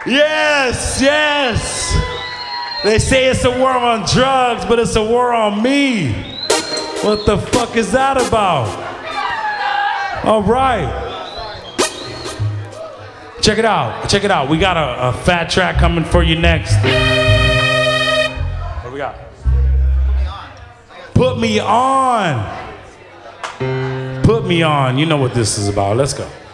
Yes, yes. They say it's a war on drugs, but it's a war on me. What the fuck is that about? All right. Check it out. Check it out. We got a fat track coming for you next. What we got? Put me on. Put me on. You know what this is about. Let's go.